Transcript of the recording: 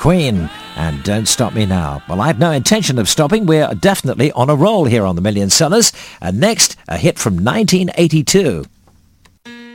Queen and Don't Stop Me Now. Well, I've no intention of stopping. We're definitely on a roll here on the Million Sellers. And next, a hit from 1982.